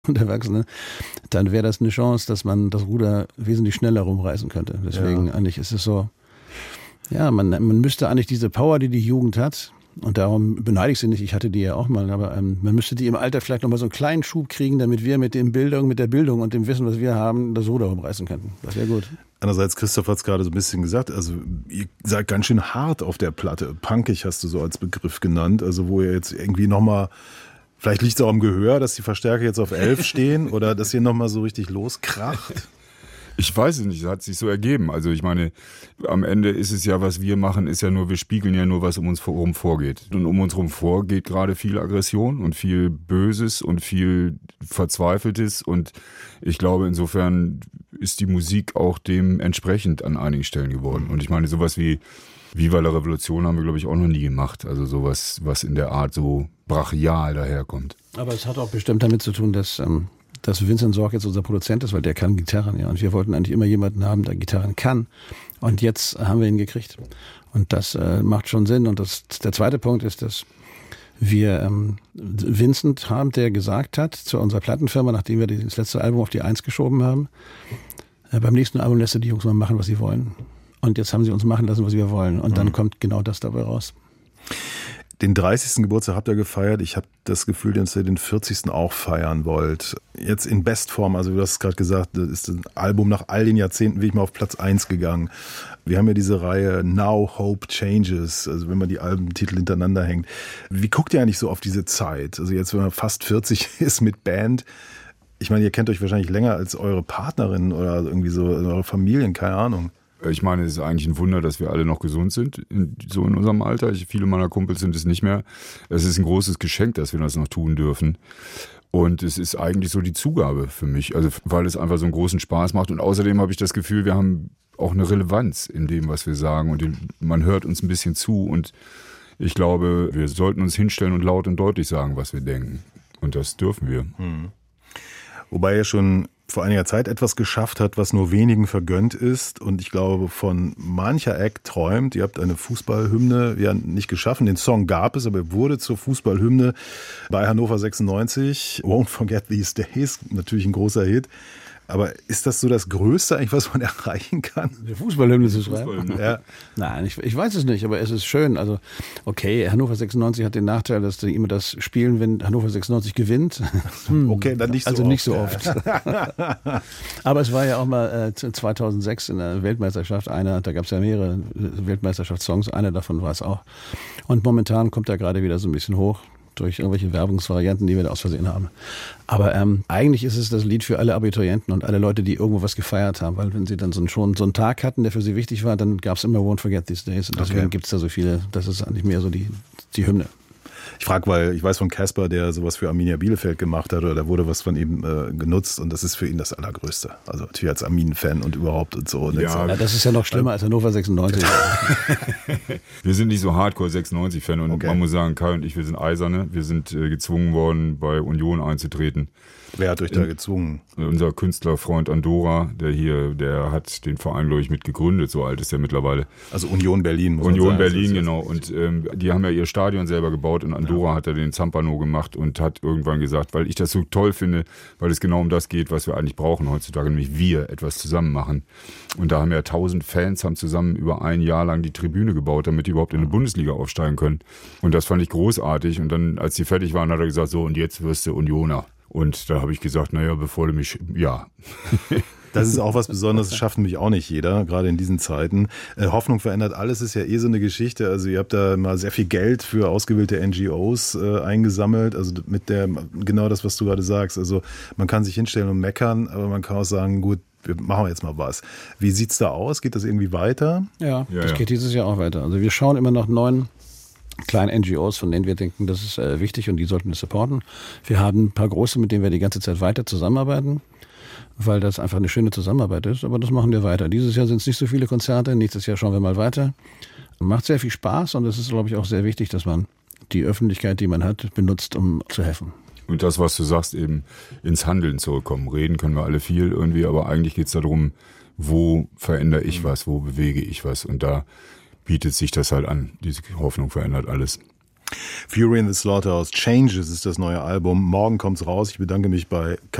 und Erwachsene, dann wäre das eine Chance, dass man das Ruder wesentlich schneller rumreißen könnte. Deswegen eigentlich ist es so, ja, man müsste eigentlich diese Power, die Jugend hat, und darum beneide ich sie nicht, ich hatte die ja auch mal, aber man müsste die im Alter vielleicht nochmal so einen kleinen Schub kriegen, damit wir mit der Bildung und dem Wissen, was wir haben, das Ruder rumreißen könnten. Das wäre gut. Andererseits, Christoph hat es gerade so ein bisschen gesagt, also ihr seid ganz schön hart auf der Platte. Punkig hast du so als Begriff genannt, also wo ihr jetzt irgendwie nochmal, vielleicht liegt es auch am Gehör, dass die Verstärker jetzt auf 11 stehen oder dass ihr nochmal so richtig loskracht. Ich weiß es nicht, es hat sich so ergeben. Also ich meine, am Ende ist es ja, was wir machen, ist ja nur, wir spiegeln ja nur, was um uns herum vorgeht. Und um uns herum vorgeht gerade viel Aggression und viel Böses und viel Verzweifeltes. Und ich glaube, insofern ist die Musik auch dementsprechend an einigen Stellen geworden. Und ich meine, sowas wie Viva la Revolution haben wir, glaube ich, auch noch nie gemacht. Also sowas, was in der Art so brachial daherkommt. Aber es hat auch bestimmt damit zu tun, dass Vincent Sorg jetzt unser Produzent ist, weil der kann Gitarren, ja. Und wir wollten eigentlich immer jemanden haben, der Gitarren kann. Und jetzt haben wir ihn gekriegt. Und das macht schon Sinn. Und der zweite Punkt ist, dass wir Vincent haben, der gesagt hat zu unserer Plattenfirma, nachdem wir das letzte Album auf die 1 geschoben haben, beim nächsten Album lässt er die Jungs mal machen, was sie wollen. Und jetzt haben sie uns machen lassen, was wir wollen. Und dann kommt genau das dabei raus. Den 30. Geburtstag habt ihr gefeiert. Ich habe das Gefühl, dass ihr den 40. auch feiern wollt. Jetzt in Bestform, also du hast es gerade gesagt, das ist ein Album nach all den Jahrzehnten wirklich mal auf Platz 1 gegangen. Wir haben ja diese Reihe Now Hope Changes, also wenn man die Albentitel hintereinander hängt. Wie guckt ihr eigentlich so auf diese Zeit? Also jetzt, wenn man fast 40 ist mit Band, ich meine, ihr kennt euch wahrscheinlich länger als eure Partnerin oder irgendwie so eure Familien, keine Ahnung. Ich meine, es ist eigentlich ein Wunder, dass wir alle noch gesund sind, so in unserem Alter. Viele meiner Kumpels sind es nicht mehr. Es ist ein großes Geschenk, dass wir das noch tun dürfen. Und es ist eigentlich so die Zugabe für mich, also weil es einfach so einen großen Spaß macht. Und außerdem habe ich das Gefühl, wir haben auch eine Relevanz in dem, was wir sagen. Und man hört uns ein bisschen zu. Und ich glaube, wir sollten uns hinstellen und laut und deutlich sagen, was wir denken. Und das dürfen wir. Wobei ihr schon vor einiger Zeit etwas geschafft hat, was nur wenigen vergönnt ist und ich glaube von mancher Act träumt. Ihr habt eine Fußballhymne ja nicht geschaffen, den Song gab es, aber er wurde zur Fußballhymne bei Hannover 96. Won't Forget These Days, natürlich ein großer Hit. Aber ist das so das Größte eigentlich, was man erreichen kann? Eine Fußballhymne zu schreiben? Ja. Nein, ich weiß es nicht, aber es ist schön. Also, okay, Hannover 96 hat den Nachteil, dass die immer das spielen, wenn Hannover 96 gewinnt. Okay, dann nicht so also oft. nicht so oft. Aber es war ja auch mal 2006 in der Weltmeisterschaft da gab es ja mehrere Weltmeisterschaftssongs, einer davon war es auch. Und momentan kommt er gerade wieder so ein bisschen hoch. Durch irgendwelche Werbungsvarianten, die wir da aus Versehen haben. Aber eigentlich ist es das Lied für alle Abiturienten und alle Leute, die irgendwo was gefeiert haben. Weil wenn sie dann schon so einen Tag hatten, der für sie wichtig war, dann gab es immer Won't Forget These Days. Und deswegen gibt es da so viele, das ist eigentlich mehr so die Hymne. Ich frage, weil ich weiß von Casper, der sowas für Arminia Bielefeld gemacht hat oder da wurde was von ihm genutzt und das ist für ihn das Allergrößte. Also natürlich als Armin-Fan und überhaupt und so. Und ja, das ist ja noch schlimmer als Hannover 96. Wir sind nicht so Hardcore 96-Fan und man muss sagen, Kai und ich, wir sind Eiserne. Wir sind gezwungen worden, bei Union einzutreten. Wer hat euch da gezwungen? Unser Künstlerfreund Andorra, der hat den Verein, glaube ich, mit gegründet, so alt ist er mittlerweile. Also Union Berlin, muss Union man sagen. Berlin, genau. Und die haben ja ihr Stadion selber gebaut. In Andorra hat er den Zampano gemacht und hat irgendwann gesagt, weil ich das so toll finde, weil es genau um das geht, was wir eigentlich brauchen heutzutage, nämlich wir etwas zusammen machen. Und da haben ja 1000 Fans haben zusammen über ein Jahr lang die Tribüne gebaut, damit die überhaupt in die Bundesliga aufsteigen können. Und das fand ich großartig. Und dann, als die fertig waren, hat er gesagt, so, und jetzt wirst du Unioner. Und da habe ich gesagt, naja, bevor du mich, ja. Das ist auch was Besonderes, das schafft nämlich auch nicht jeder, gerade in diesen Zeiten. Hoffnung verändert alles, ist ja so eine Geschichte. Also ihr habt da mal sehr viel Geld für ausgewählte NGOs eingesammelt. Also genau das, was du gerade sagst. Also man kann sich hinstellen und meckern, aber man kann auch sagen, gut, wir machen jetzt mal was. Wie sieht's da aus? Geht das irgendwie weiter? Ja, das geht dieses Jahr auch weiter. Also wir schauen immer nach neuen kleinen NGOs, von denen wir denken, das ist wichtig und die sollten wir supporten. Wir haben ein paar große, mit denen wir die ganze Zeit weiter zusammenarbeiten, weil das einfach eine schöne Zusammenarbeit ist, aber das machen wir weiter. Dieses Jahr sind es nicht so viele Konzerte, nächstes Jahr schauen wir mal weiter. Macht sehr viel Spaß und es ist, glaube ich, auch sehr wichtig, dass man die Öffentlichkeit, die man hat, benutzt, um zu helfen. Und das, was du sagst, eben ins Handeln zurückkommen. Reden können wir alle viel irgendwie, aber eigentlich geht es darum, wo verändere ich was, wo bewege ich was und da bietet sich das halt an. Diese Hoffnung verändert alles. Fury in the Slaughterhouse, Changes ist das neue Album. Morgen kommt's raus. Ich bedanke mich bei